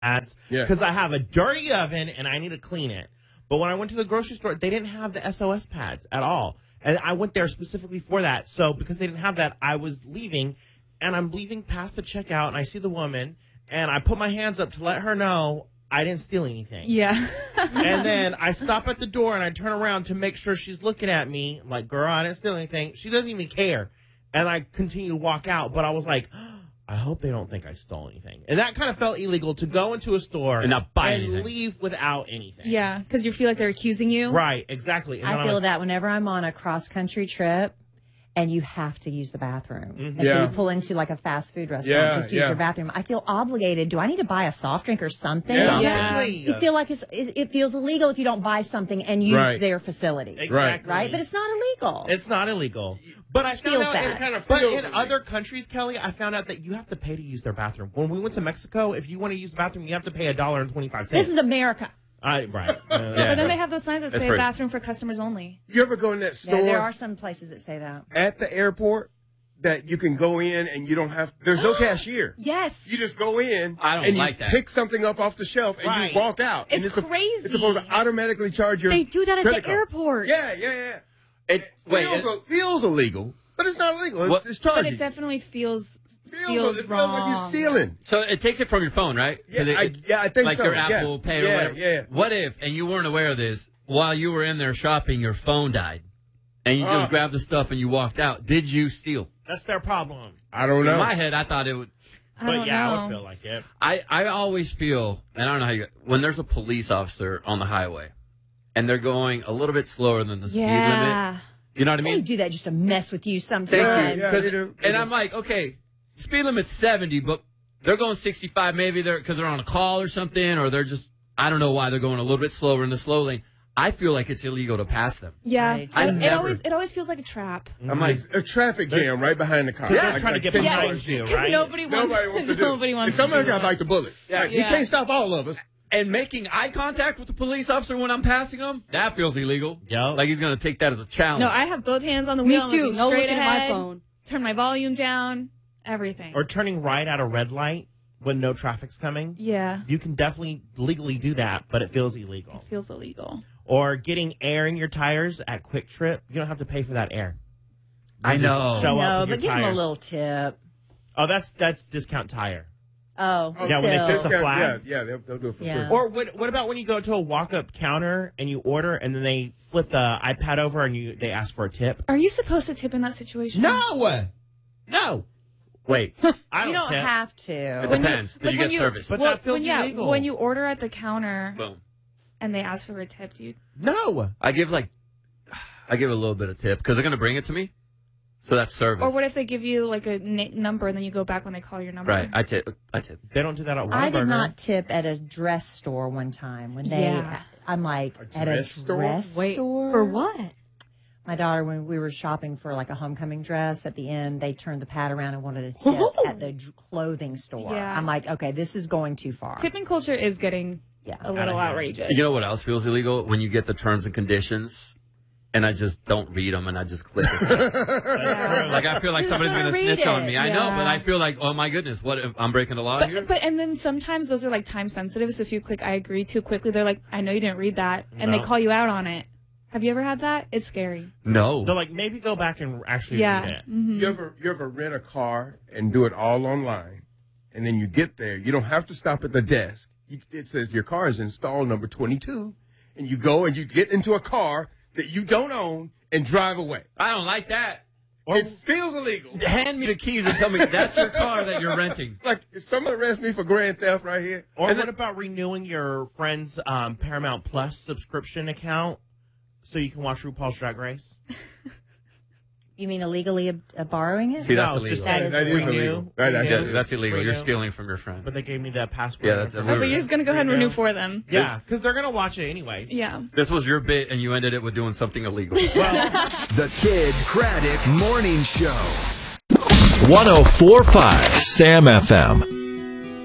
pads because I have a dirty oven and I need to clean it. But when I went to the grocery store, they didn't have the SOS pads at all. And I went there specifically for that. So because they didn't have that, I was leaving, and I'm leaving past the checkout, and I see the woman, and I put my hands up to let her know I didn't steal anything. Yeah. And then I stop at the door, and I turn around to make sure she's looking at me. I'm like, girl, I didn't steal anything. She doesn't even care. And I continue to walk out, but I was like, I hope they don't think I stole anything. And that kind of felt illegal to go into a store and not buy anything. And leave without anything. Yeah, because you feel like they're accusing you. Right, exactly. And I feel that whenever I'm on a cross-country trip and you have to use the bathroom. And so you pull into like a fast food restaurant just to use your bathroom. I feel obligated. Do I need to buy a soft drink or something? Yeah. Exactly. You feel like it feels illegal if you don't buy something and use their facilities. Exactly. Right? But it's not illegal. It's not illegal. But I found out in other countries, Kelly, I found out that you have to pay to use their bathroom. When we went to Mexico, if you want to use the bathroom, you have to pay $1.25. This is America. Right. But then they have those signs that say bathroom for customers only. You ever go in that store? Yeah, there are some places that say that. At the airport that you can go in and you don't have, there's no cashier. Yes. You just go in and you pick something up off the shelf and you walk out. It's and crazy. It's supposed to automatically charge your They do that at credit the card. airport. Yeah. It feels illegal, but it's not illegal. It's charging. But it definitely feels it feels wrong. like you're stealing. So it takes it from your phone, right? Yeah, I think like so. your Apple Pay or whatever. Yeah. What if, and you weren't aware of this, while you were in there shopping, your phone died, and you just grabbed the stuff and you walked out? Did you steal? That's their problem. I don't know. In my head, I thought it would. But I would feel like it. I always feel, and I don't know how you, when there's a police officer on the highway, and they're going a little bit slower than the speed limit. You know what I mean? They do that just to mess with you sometimes. Thank you. And I'm like, okay, speed limit's 70, but they're going 65 maybe because they're on a call or something, or they're just, I don't know why they're going a little bit slower in the slow lane. I feel like it's illegal to pass them. Yeah. Right. It always feels like a trap. I'm like, a traffic jam right behind the car. They're trying to get behind you, right? Nobody wants to do Somebody's got to bite the bullet. You can't stop all of us. and making eye contact with the police officer when I'm passing him, that feels illegal. Yep. Like he's going to take that as a challenge. No, I have both hands on the wheel. Me too. No looking at my phone. Turn my volume down. Everything. Or turning right at a red light when no traffic's coming. Yeah. You can definitely legally do that, but it feels illegal. It feels illegal. Or getting air in your tires at Quick Trip. You don't have to pay for that air. I know. Show up with but your give tires. them a little tip. Oh, that's discount tire. Oh, yeah, when they fix a flat. Yeah, they'll do it for free. Or what about when you go to a walk-up counter and you order and then they flip the iPad over and they ask for a tip? Are you supposed to tip in that situation? No. Wait, I you don't tip. have to. It depends. Did you get service? But that feels illegal. When you order at the counter Boom. and they ask for a tip, do you? No. I give a little bit of tip because they're going to bring it to me. So that's service. Or what if they give you like a number and then you go back when they call your number? Right. I tip. They don't do that at Whataburger. I did not tip at a dress store one time when they. I'm like at a dress store. Wait, for what? My daughter, when we were shopping for like a homecoming dress, at the end they turned the pad around and wanted a tip at the clothing store. Yeah. I'm like, okay, this is going too far. Tipping culture is getting a little outrageous. You know what else feels illegal? When you get the terms and conditions and I just don't read them and I just click it. Like I feel like somebody's going to snitch on me. I know, but I feel like, oh my goodness, what if I'm breaking the law here? But and then sometimes those are like time sensitive. So if you click I agree too quickly, they're like, I know you didn't read that. And they call you out on it. Have you ever had that? It's scary. No. They're like, maybe go back and actually read it. Mm-hmm. You ever rent a car and do it all online, and then you get there, you don't have to stop at the desk. It says your car is installed number 22, and you go and you get into a car that you don't own and drive away. I don't like that. It feels illegal. Hand me the keys and tell me that's your car that you're renting. Like, if someone arrests me for grand theft right here. Or what about renewing your friend's Paramount Plus subscription account so you can watch RuPaul's Drag Race? You mean illegally borrowing it? See, that's No, illegal. just That is illegal. That's illegal. You're Renew. stealing from your friend. But they gave me the password. Yeah, that's But you're just going to go ahead and renew for them. Yeah, because they're going to watch it anyways. Yeah. This was your bit, and you ended it with doing something illegal. The Kid Craddock Morning Show. 104.5 Sam FM.